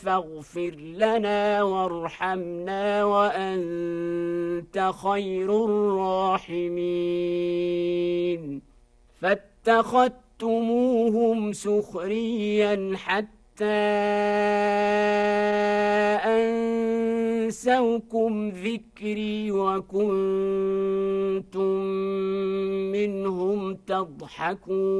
فاغفر لنا وارحمنا وأنت خير الراحمين. فاتخذتموهم سخريا حتى أنسوكم ذكري وكنتم منهم تضحكون.